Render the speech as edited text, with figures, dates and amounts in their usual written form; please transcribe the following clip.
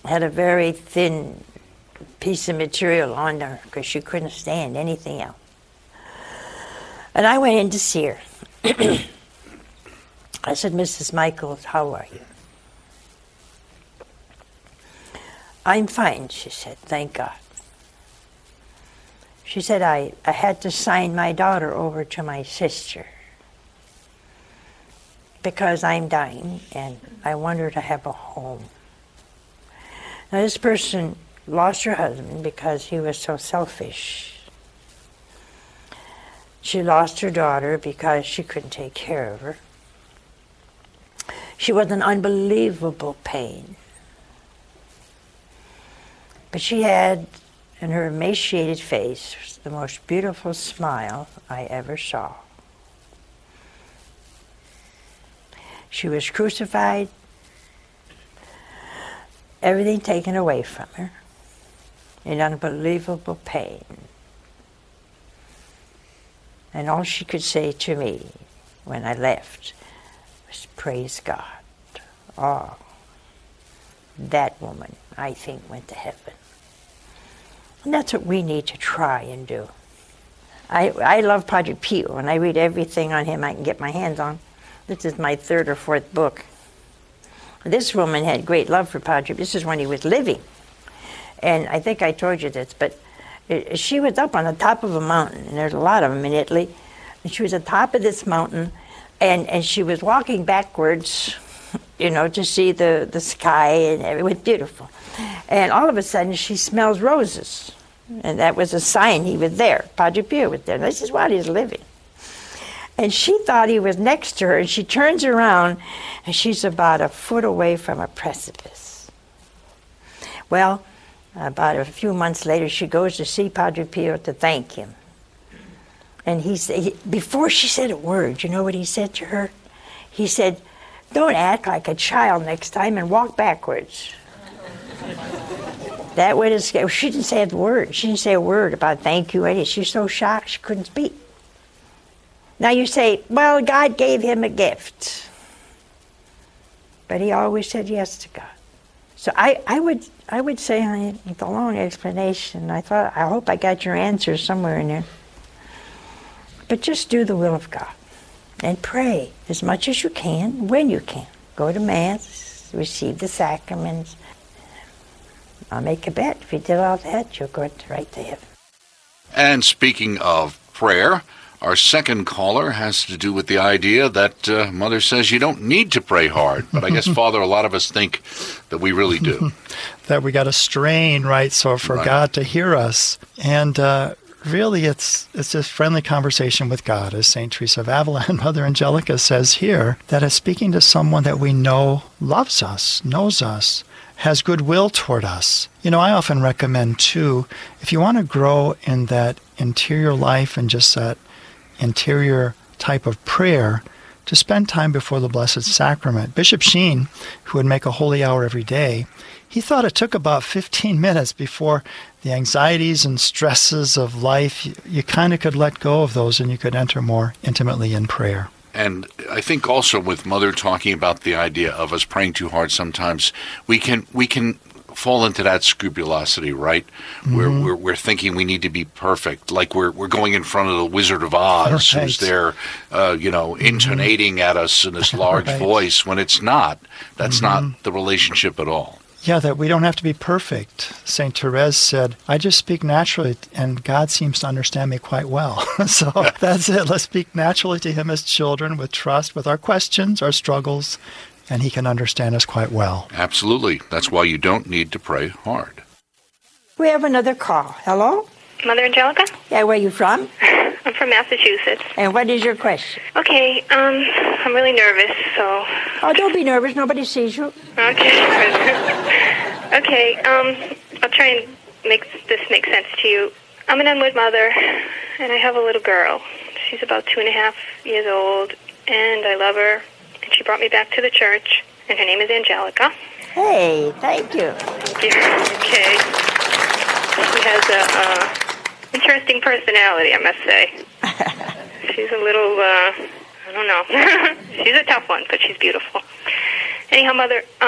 had a very thin piece of material on her because she couldn't stand anything else. And I went in to see her. I said, Mrs. Michaels, how are you? I'm fine, she said, thank God. She said, I had to sign my daughter over to my sister because I'm dying and I want her to have a home. Now this person lost her husband because he was so selfish. She lost her daughter because she couldn't take care of her. She was in unbelievable pain. But she had, in her emaciated face, the most beautiful smile I ever saw. She was crucified, everything taken away from her, in unbelievable pain. And all she could say to me when I left was, praise God. Oh, that woman, I think, went to heaven. And that's what we need to try and do. I love Padre Pio, and I read everything on him I can get my hands on. This is my 3rd or 4th book. This woman had great love for Padre. This is when he was living. And I think I told you this, but she was up on the top of a mountain, and there's a lot of them in Italy. And she was at the top of this mountain, and she was walking backwards, you know, to see the sky, and it was beautiful. And all of a sudden, she smells roses. And that was a sign he was there. Padre Pio was there. This is while he's living. And she thought he was next to her, and she turns around, and she's about a foot away from a precipice. Well, about a few months later, she goes to see Padre Pio to thank him. And before she said a word, you know what he said to her? He said, don't act like a child next time and walk backwards. That would have scared. She didn't say a word. She didn't say a word about thank you. She was so shocked she couldn't speak. Now you say, well, God gave him a gift. But he always said yes to God. So I would say, the long explanation, I hope I got your answer somewhere in there. But just do the will of God. And pray as much as you can, when you can. Go to Mass, receive the sacraments. I'll make a bet. If you did all that, you'll go right to heaven. And speaking of prayer, our second caller has to do with the idea that Mother says you don't need to pray hard. But I guess, Father, a lot of us think that we really do. That we got to strain, right, so for God to hear us. And really, it's just friendly conversation with God, as St. Teresa of Avila and Mother Angelica says here, that is speaking to someone that we know loves us, knows us, has goodwill toward us. You know, I often recommend, too, if you want to grow in that interior life and just that interior type of prayer, to spend time before the Blessed Sacrament. Bishop Sheen, who would make a holy hour every day, he thought it took about 15 minutes before the anxieties and stresses of life, you kind of could let go of those and you could enter more intimately in prayer. And I think also with Mother talking about the idea of us praying too hard sometimes, we can fall into that scrupulosity, right? Mm-hmm. We're thinking we need to be perfect, like we're going in front of the Wizard of Oz, right, who's there, intonating at us in this large voice, when it's not. That's not the relationship at all. Yeah, that we don't have to be perfect. St. Therese said, I just speak naturally, and God seems to understand me quite well. So that's it. Let's speak naturally to him as children, with trust, with our questions, our struggles, and he can understand us quite well. Absolutely. That's why you don't need to pray hard. We have another call. Hello? Mother Angelica? Yeah, where are you from? I'm from Massachusetts. And what is your question? Okay, I'm really nervous, so... Oh, don't be nervous. Nobody sees you. Okay. Okay, I'll try and make sense to you. I'm an unwed mother, and I have a little girl. She's about 2.5 years old, and I love her. And she brought me back to the church, and her name is Angelica. Hey, thank you. Okay. She has a interesting personality, I must say. She's a little, I don't know. She's a tough one, but she's beautiful. Anyhow, Mother,